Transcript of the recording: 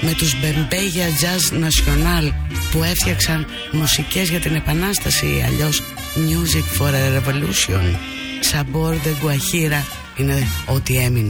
με τους Μπεμπέγια Jazz National που έφτιαξαν μουσικές για την Επανάσταση, αλλιώς Music for a Revolution. Sabor de Guajira είναι ό,τι έμεινε.